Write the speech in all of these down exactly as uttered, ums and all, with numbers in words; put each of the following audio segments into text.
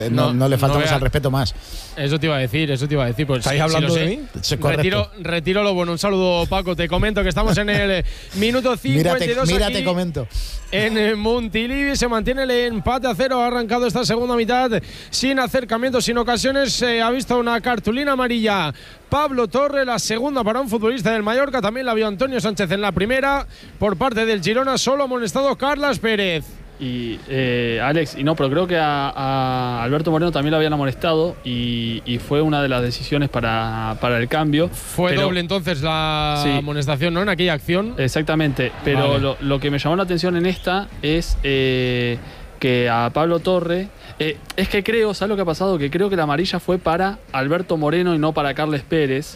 No, no, no le faltamos no al respeto más. Eso te iba a decir, eso te iba a decir. Pues, ¿Estáis si, hablando si de sé, mí? Sí, retiro, retiro lo bueno. Un saludo, Paco. Te comento que estamos en el minuto cincuenta y dos. Mira, aquí, te comento. En Montilivi se mantiene el empate a cero. Ha arrancado esta segunda mitad sin acercamientos, sin ocasiones. Se ha visto una cartulina amarilla. Pablo Torre, la segunda para un futbolista del Mallorca. También la vio Antonio Sánchez en la primera. Por parte del Girona, solo amonestado Carlas Pérez. Y eh, Alex, y no, pero creo que a, a Alberto Moreno también lo habían amonestado y, y fue una de las decisiones para, para el cambio. Fue pero, doble entonces la sí, amonestación, ¿no? En aquella acción. Exactamente, pero vale. lo, lo que me llamó la atención en esta es eh, que a Pablo Torre, eh, es que creo, ¿sabes lo que ha pasado? Que creo que la amarilla fue para Alberto Moreno y no para Carles Pérez.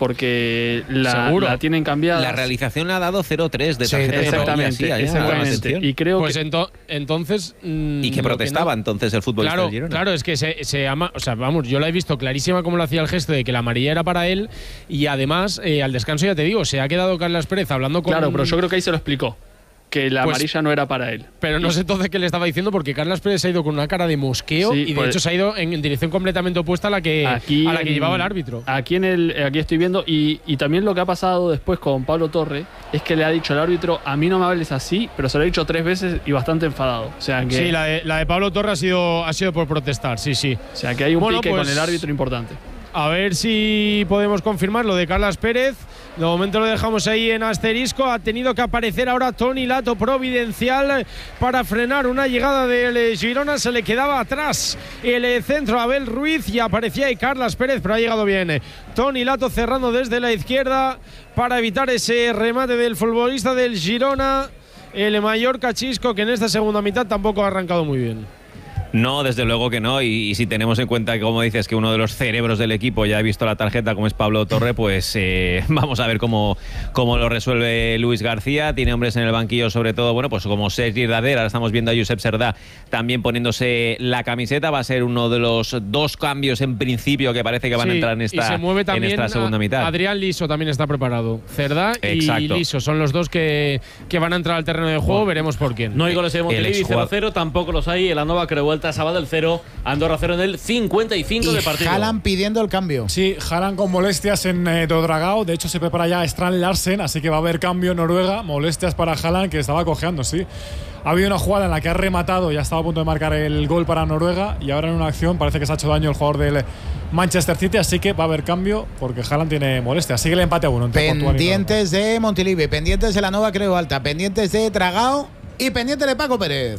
Porque la, la tienen cambiada. La realización ha dado cero tres de tarjeta. Sí, exactamente, sí, exactamente. Y creo pues que ento, entonces mmm, y que protestaba que no, entonces el futbolista claro, del Girona. Claro, es que se, se ama, o sea, vamos, yo la he visto clarísima como lo hacía el gesto de que la amarilla era para él y además eh, al descanso ya te digo, se ha quedado Carlas Pérez hablando con. Claro, pero yo creo que ahí se lo explicó. Que la pues, amarilla no era para él. Pero no sé entonces qué le estaba diciendo porque Carlas Pérez se ha ido con una cara de mosqueo sí, y de pues, hecho se ha ido en, en dirección completamente opuesta a la que, aquí a la que en, llevaba el árbitro. Aquí, en el, aquí estoy viendo y, y también lo que ha pasado después con Pablo Torre es que le ha dicho al árbitro, a mí no me hables así, pero se lo ha dicho tres veces y bastante enfadado. O sea que, sí, la de, la de Pablo Torre ha sido, ha sido por protestar, sí, sí. O sea que hay un bueno, pique pues, con el árbitro importante. A ver si podemos confirmar lo de Carlas Pérez. De momento lo dejamos ahí en asterisco. Ha tenido que aparecer ahora Toni Lato providencial para frenar una llegada del Girona. Se le quedaba atrás el centro Abel Ruiz y aparecía ahí Carlas Pérez, pero ha llegado bien Toni Lato cerrando desde la izquierda para evitar ese remate del futbolista del Girona. El Mallorca Chisco, que en esta segunda mitad tampoco ha arrancado muy bien. No, desde luego que no, y, y si tenemos en cuenta que, como dices, que uno de los cerebros del equipo ya ha visto la tarjeta, como es Pablo Torre, pues eh, vamos a ver cómo, cómo lo resuelve Luis García. Tiene hombres en el banquillo, sobre todo, bueno, pues como Sergi Darder. Ahora estamos viendo a Josep Serdá también poniéndose la camiseta. Va a ser uno de los dos cambios en principio que parece que van sí, a entrar en esta, y se mueve también en esta segunda mitad. Adrián Liso también está preparado. Cerdá Exacto. y Liso son los dos que, que van a entrar al terreno de juego. Bueno, veremos por quién. No hay goles en Montilivi, cero cero, tampoco los hay en la Nova Crevuelta Sabadell cero, Andorra cero en el cincuenta y cinco y de partido. Haaland pidiendo el cambio. Sí, Haaland con molestias en eh, Dodragao. De hecho, se prepara ya Strand Larsen, así que va a haber cambio en Noruega. Molestias para Haaland, que estaba cojeando, sí. Ha habido una jugada en la que ha rematado y ha estado a punto de marcar el gol para Noruega. Y ahora en una acción parece que se ha hecho daño el jugador del Manchester City. Así que va a haber cambio porque Haaland tiene molestias. Sigue el empate a uno. Pendientes de Montilivi, pendientes de la Nova Creu Alta, pendientes de Dragao y pendientes de Paco Pérez.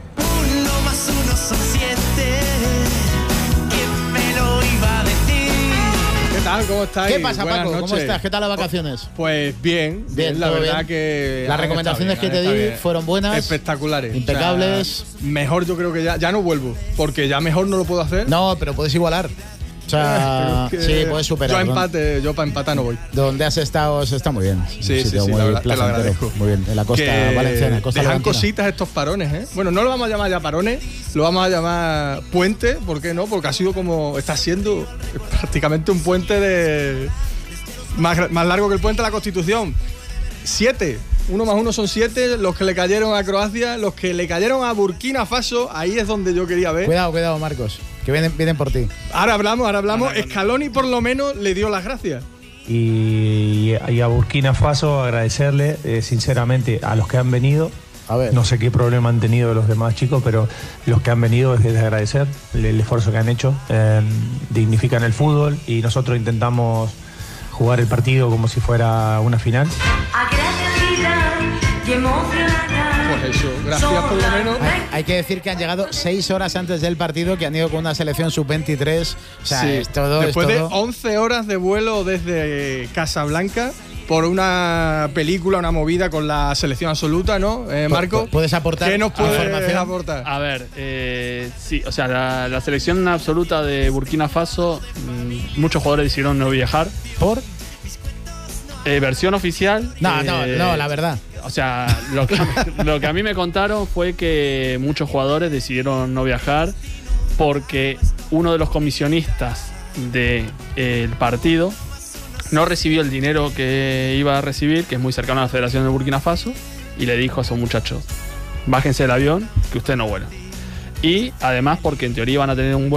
Uno más uno son siete. ¿Quién me lo iba a decir? ¿Qué tal? ¿Cómo estáis? ¿Qué pasa, Buenas Paco? noches. ¿Cómo estás? ¿Qué tal las vacaciones? Pues bien, bien, bien la verdad bien. que las recomendaciones bien, que te di bien. Fueron buenas, espectaculares, impecables. O sea, mejor yo creo que ya, ya no vuelvo, porque ya mejor no lo puedo hacer. No, pero puedes igualar. O sea, sí, puedes superar. Yo empate, yo para empatar no voy. Donde has estado está muy bien. Sí, sí, sí, la verdad, te lo agradezco. Muy bien, en la costa que valenciana, costa dejan levantina. Cositas estos parones, ¿eh? Bueno, no lo vamos a llamar ya parones, lo vamos a llamar puente, ¿por qué no? Porque ha sido como, está siendo prácticamente un puente de más, más largo que el puente de la Constitución. Siete. Uno más uno son siete, los que le cayeron a Croacia, los que le cayeron a Burkina Faso, ahí es donde yo quería ver. Cuidado, cuidado, Marcos, que vienen, vienen por ti. Ahora hablamos, ahora hablamos. Ahora, Scaloni por lo menos le dio las gracias. Y, y a Burkina Faso agradecerle eh, sinceramente a los que han venido. A ver. No sé qué problema han tenido los demás chicos, pero los que han venido es de agradecer el, el esfuerzo que han hecho. Eh, dignifican el fútbol y nosotros intentamos jugar el partido como si fuera una final. Pues eso, gracias por lo menos. Hay, hay que decir que han llegado seis horas antes del partido, que han ido con una selección sub veintitrés. O sea, sí. es todo, Después es todo. de once horas de vuelo desde Casablanca por una película, una movida con la selección absoluta, ¿no, eh, Marco? ¿Puedes aportar? ¿Qué nos puedes información? aportar? A ver, eh, sí, o sea, la, la selección absoluta de Burkina Faso, mmm, muchos jugadores decidieron no viajar. ¿Por? Eh, versión oficial. No, eh, no, no, la verdad. O sea, lo que, lo que a mí me contaron fue que muchos jugadores decidieron no viajar porque uno de los comisionistas del de, partido no recibió el dinero que iba a recibir, que es muy cercano a la Federación de Burkina Faso, y le dijo a esos muchachos, bájense del avión, que ustedes no vuelan. y además porque en teoría van a tener un buen